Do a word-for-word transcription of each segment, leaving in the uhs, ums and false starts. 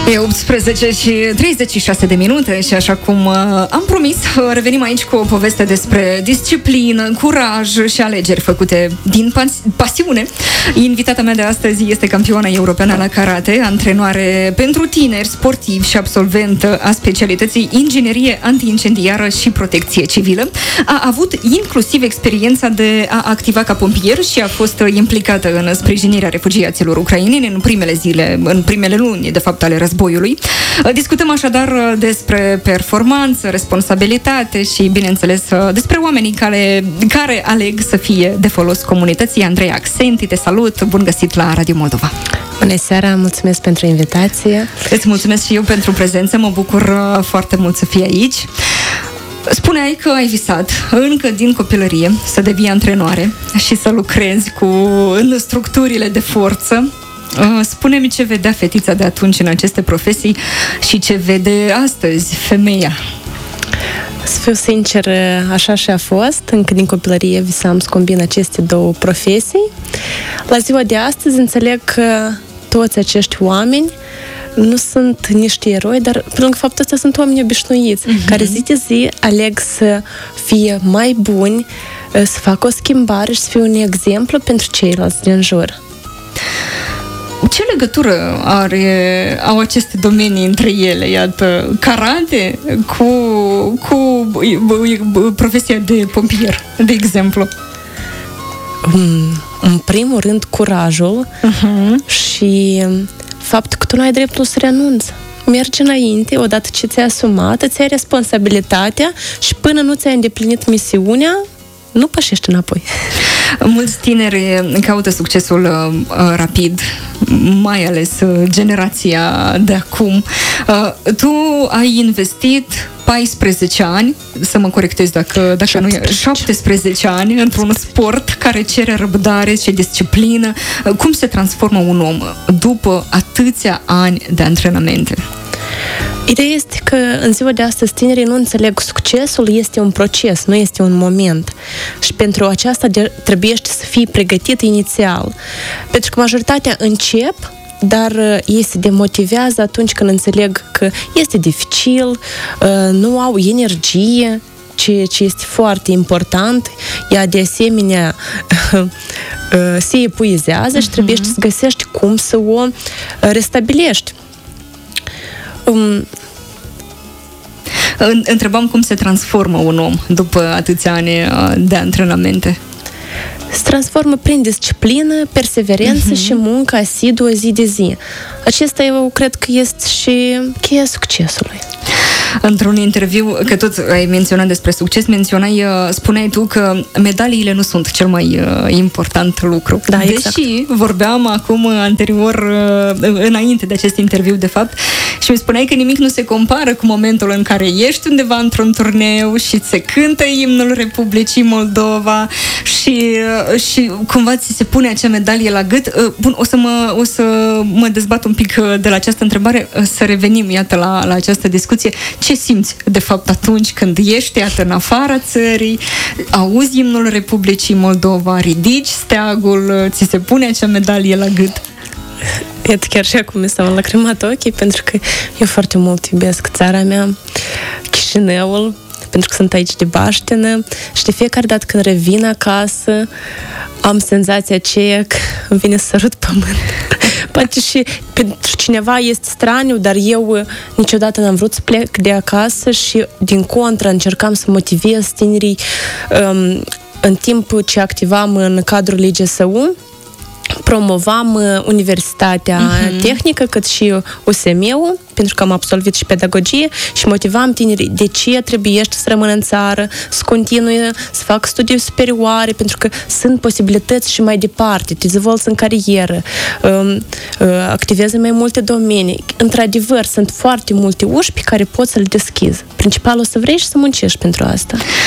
E optsprezece și treizeci și șase de minute și așa cum uh, am promis, uh, revenim aici cu o poveste despre disciplină, curaj și alegeri făcute din pas- pasiune. Invitata mea de astăzi este campioana europeană la karate, antrenoare pentru tineri, sportivi și absolventă a specialității inginerie antiincendiară și protecție civilă. A avut inclusiv experiența de a activa ca pompier și a fost implicată în sprijinirea refugiaților ucraineni în primele zile, în primele luni, de fapt, ale războiului. Boiului. Discutăm așadar despre performanță, responsabilitate și, bineînțeles, despre oamenii care, care aleg să fie de folos comunității. Andreea Accenti, te salut! Bun găsit la Radio Moldova! Bună seara! Mulțumesc pentru invitație! Îți mulțumesc și eu pentru prezență, mă bucur foarte mult să fii aici. Spuneai că ai visat încă din copilărie să devii antrenoare și să lucrezi cu în structurile de forță. Spune-mi ce vedea fetița de atunci în aceste profesii și ce vede astăzi femeia. Să fiu sincer, așa și a fost. Încă din copilărie visam să combin aceste două profesii. La ziua de astăzi înțeleg că toți acești oameni nu sunt niște eroi, dar pe lângă faptul ăsta sunt oameni obișnuiți, uh-huh. care zi de zi aleg să fie mai buni, să facă o schimbare și să fie un exemplu pentru ceilalți din jur. Ce legătură are, au aceste domenii între ele? Iată, karate cu, cu profesia de pompier, de exemplu. În primul rând, curajul uh-huh. și faptul că tu nu ai dreptul să renunți. Mergi înainte, odată ce ți-ai asumat, îți ai responsabilitatea și până nu ți-ai îndeplinit misiunea, nu pășești înapoi. Mulți tineri caută succesul uh, rapid, mai ales uh, generația de acum. Uh, tu ai investit paisprezece ani, să mă corectez dacă, dacă nu e, șaptesprezece ani într-un sport care cere răbdare și disciplină. Uh, cum se transformă un om după atâția ani de antrenamente? Ideea este că în ziua de astăzi tinerii nu înțeleg succesul este un proces, nu este un moment. Și pentru aceasta trebuie să fii pregătit inițial. Pentru că majoritatea încep, dar ei se demotivează atunci când înțeleg că este dificil, nu au energie, ceea ce este foarte important. Ea de asemenea se epuizează și trebuie uh-huh. să găsești cum să o restabilești. Um, Întrebam cum se transformă un om după atâția ani de antrenamente. Se transformă prin disciplină, perseverență uh-huh. și muncă asiduă zi de zi. Acesta eu cred că este și cheia succesului. Într-un interviu, că tot ai menționat despre succes, menționai, spuneai tu că medaliile nu sunt cel mai important lucru. Da, exact. Deși vorbeam acum anterior, înainte de acest interviu, de fapt, și mi spuneai că nimic nu se compară cu momentul în care ești undeva într-un turneu și se cântă imnul Republicii Moldova și, și cumva ți se pune acea medalie la gât. Bun, o să mă, o să mă dezbat un pic de la această întrebare, să revenim, iată, la, la această discuție. Ce simți, de fapt, atunci când ești, iată, în afara țării, auzi imnul Republicii Moldova, ridici steagul, ți se pune acea medalie la gât? Iată, chiar și acum mi s-au înlacrimat ochii, pentru că eu foarte mult iubesc țara mea, Chișinăul, pentru că sunt aici de baștenă și de fiecare dată când revin acasă am senzația aceea că îmi vine să sărut pământ. Poate și pentru cineva este straniu, dar eu niciodată n-am vrut să plec de acasă și din contră încercam să motivez tinerii um, în timp ce activam în cadrul I G S U. Promovam Universitatea uh-huh. Tehnică, cât și U S M-ul, pentru că am absolvit și pedagogie și motivam tinerii de ce trebuie să rămână în țară, să continue, să fac studii superioare, pentru că sunt posibilități și mai departe, te dezvolți în carieră, activezi în mai multe domenii. Într-adevăr, sunt foarte multe uși pe care poți să le deschizi. Principalul să vrei și să muncești pentru asta.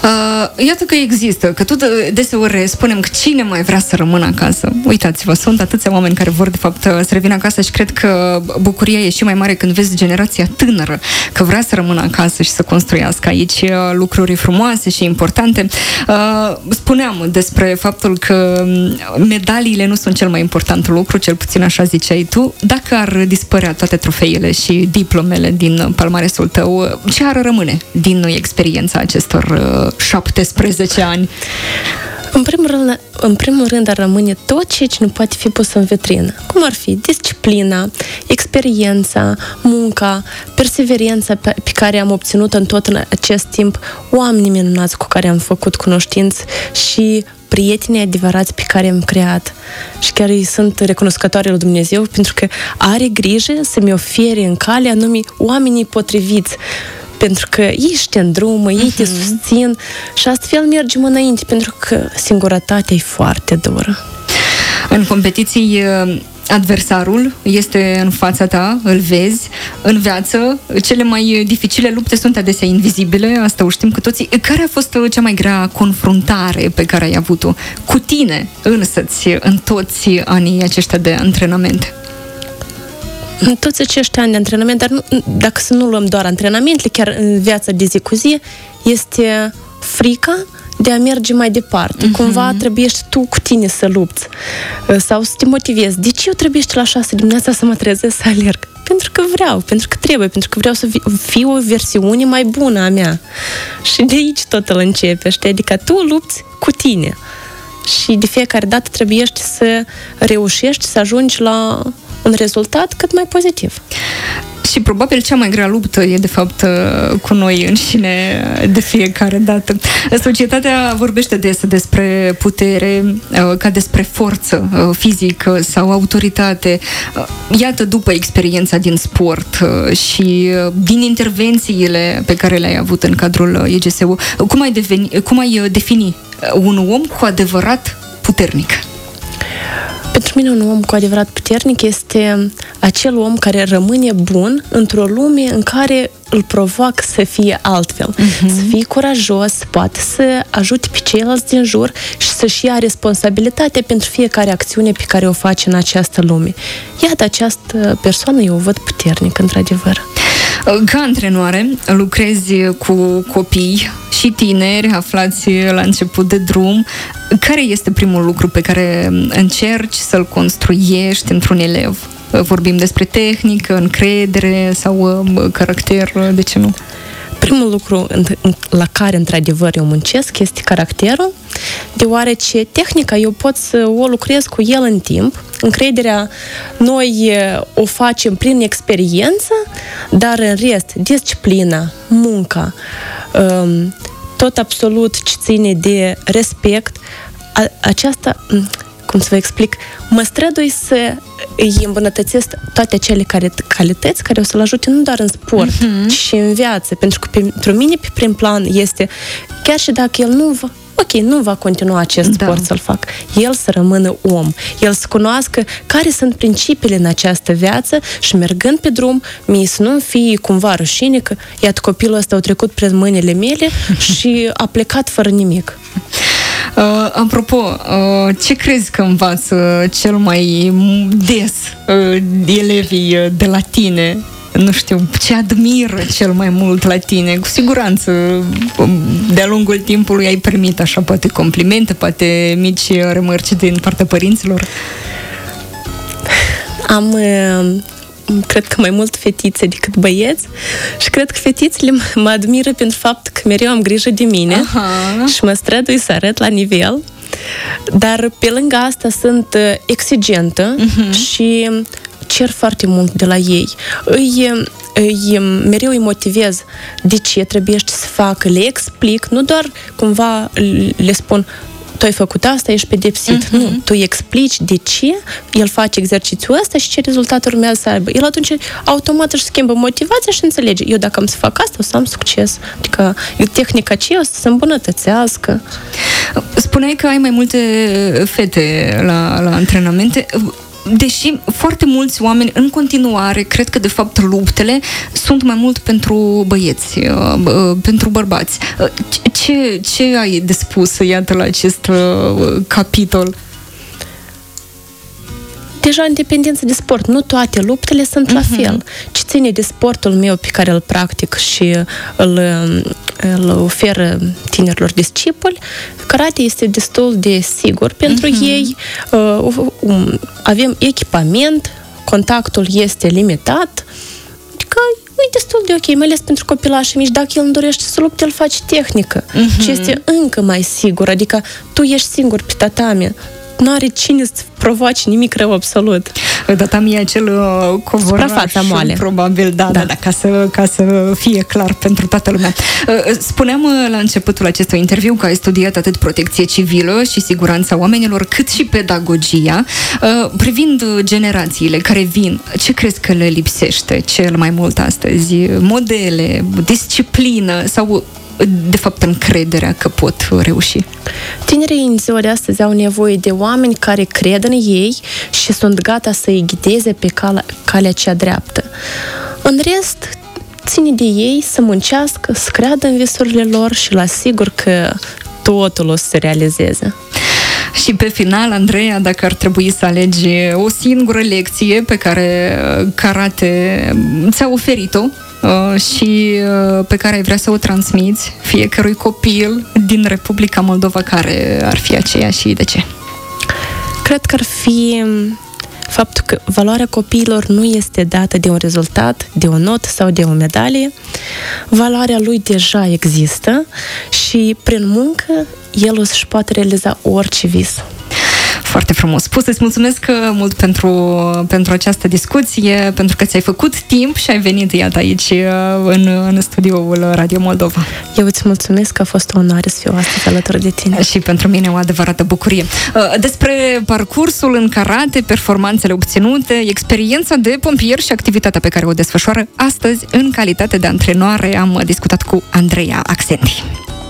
Uh, iată că există, că tot deseori spunem că cine mai vrea să rămână acasă. Uitați-vă, sunt atâția oameni care vor de fapt să revină acasă și cred că bucuria e și mai mare când vezi generația tânără că vrea să rămână acasă și să construiască aici lucruri frumoase și importante. Uh, spuneam despre faptul că medaliile nu sunt cel mai important lucru, cel puțin așa ziceai tu. Dacă ar dispărea toate trofeile și diplomele din palmaresul tău, ce ar rămâne din experiența acestor șaptesprezece ani? În primul rând, în primul rând ar rămâne tot ceea ce nu poate fi pus în vitrină. Cum ar fi disciplina, experiența, munca, perseverența pe, pe care am obținut în tot în acest timp, oamenii minunați cu care am făcut cunoștință și prietenii adevărați pe care am creat. Și chiar îi sunt recunoscătoare lui Dumnezeu pentru că are grijă să-mi ofere în cale anume oamenii potriviți. Pentru că ei te îndrumă, ei uh-huh. te susțin și astfel mergem înainte, pentru că singurătatea e foarte dură. În competiții, adversarul este în fața ta, îl vezi. În viață, cele mai dificile lupte sunt adesea invizibile, asta o știm cu toții. Care a fost cea mai grea confruntare pe care ai avut-o cu tine însăți în toți anii aceștia de antrenament? În toți acești ani de antrenament, dar nu, dacă să nu luăm doar antrenamentele, chiar în viața de zi cu zi, este frica de a merge mai departe. Uh-huh. Cumva trebuie tu cu tine să lupți sau să te motivezi. De ce eu trebuie la șase dimineața să mă trezesc să alerg? Pentru că vreau, pentru că trebuie, pentru că vreau să fiu o versiune mai bună a mea. Și de aici totul începe, știi? Adică tu lupți cu tine. Și de fiecare dată trebuie să reușești să ajungi la un rezultat cât mai pozitiv. Și probabil cea mai grea luptă e de fapt cu noi înșine de fiecare dată. Societatea vorbește des despre putere ca despre forță fizică sau autoritate. Iată, după experiența din sport și din intervențiile pe care le-ai avut în cadrul E G S-ul, cum ai, deveni, cum ai defini un om cu adevărat puternic? Pentru mine un om cu adevărat puternic este acel om care rămâne bun într-o lume în care îl provoacă să fie altfel. Uh-huh. Să fie curajos, poate să ajute pe ceilalți din jur și să-și ia responsabilitatea pentru fiecare acțiune pe care o face în această lume. Iată, această persoană eu o văd puternic, într-adevăr. Ca antrenoare, lucrezi cu copii și tineri aflați la început de drum. Care este primul lucru pe care încerci să-l construiești într-un elev? Vorbim despre tehnică, încredere sau caracter, de ce nu? Primul lucru la care, într-adevăr, eu muncesc este caracterul, deoarece tehnica eu pot să o lucrez cu el în timp. Încrederea noi o facem prin experiență, dar în rest, disciplina, munca, tot absolut ce ține de respect, aceasta, cum să vă explic, mă strădui să îi îmbunătățesc toate acele calități care o să-l ajute nu doar în sport, uh-huh. ci și în viață. Pentru că pentru mine, pe prim plan, este, chiar și dacă el nu va, ok, nu va continua acest da. sport să-l fac, el să rămână om, el să cunoască care sunt principiile în această viață și mergând pe drum, mie să nu fie cumva rușine că, iată, copilul ăsta a trecut prin mâinile mele și a plecat fără nimic. Uh, apropo, uh, ce crezi că învață cel mai des uh, elevii de la tine? Nu știu, ce admiră cel mai mult la tine? Cu siguranță, de-a lungul timpului ai primit așa poate complimente, poate mici remarci din partea părinților? Am... Uh... cred că mai mult fetițe decât băieți și cred că fetițele mă admiră pentru faptul că mereu am grijă de mine. Aha. Și mă strădui să arăt la nivel, dar pe lângă asta sunt exigentă uh-huh. și cer foarte mult de la ei. Îi, îi, mereu îi motivez de ce trebuie să facă, le explic, nu doar cumva le spun tu ai făcut asta, ești pedepsit. Uh-huh. Nu, tu îi explici de ce el face exercițiul ăsta și ce rezultat urmează să aibă. El atunci automat își schimbă motivația și înțelege. Eu dacă am să fac asta, o să am succes. Adică tehnica aceea o să se îmbunătățească. Spuneai că ai mai multe fete la, la antrenamente. deși foarte mulți oameni în continuare cred că de fapt luptele sunt mai mult pentru băieți, pentru bărbați. Ce, ce ai de spus, iată, la acest capitol? Deja în dependență de sport, nu toate luptele sunt uh-huh. la fel. Ce ține de sportul meu pe care îl practic și îl, îl oferă tinerilor discipoli, karate este destul de sigur pentru uh-huh. ei. Uh, um, avem echipament, contactul este limitat, adică e destul de ok, mai ales pentru copilașii mici. Dacă el nu dorește să lupte, îl faci tehnică, uh-huh. ce este încă mai sigur, adică tu ești singur pe tatame, nu are cine să provoace nimic rău absolut. Tatami e acel covoraș, probabil, da, da, da, da ca, să, ca să fie clar pentru toată lumea. Spuneam la începutul acestui interviu că ai studiat atât protecție civilă și siguranța oamenilor, cât și pedagogia. Privind generațiile care vin, ce crezi că le lipsește cel mai mult astăzi? Modele, disciplină sau de fapt încrederea că pot reuși? Tinerii în ziua de astăzi au nevoie de oameni care cred în ei și sunt gata să îi ghideze pe calea, calea cea dreaptă. În rest, ține de ei să muncească, să creadă în visurile lor și la sigur că totul o să se realizeze. Și pe final, Andreea, dacă ar trebui să alegi o singură lecție pe care karate ți-a oferit-o Uh, și uh, pe care ai vrea să o transmiți fiecărui copil din Republica Moldova, care ar fi aceea și de ce? Cred că ar fi faptul că valoarea copiilor nu este dată de un rezultat, de o notă sau de o medalie. Valoarea lui deja există și prin muncă el o să-și poate realiza orice vis. Foarte frumos spus. Îți mulțumesc mult pentru, pentru această discuție, pentru că ți-ai făcut timp și ai venit, iată, aici în, în studioul Radio Moldova. Eu îți mulțumesc, că a fost o onoare să fiu astăzi alături de tine. Și pentru mine o adevărată bucurie. Despre parcursul în karate, performanțele obținute, experiența de pompier și activitatea pe care o desfășoară astăzi în calitate de antrenoare, am discutat cu Andreea Accenti.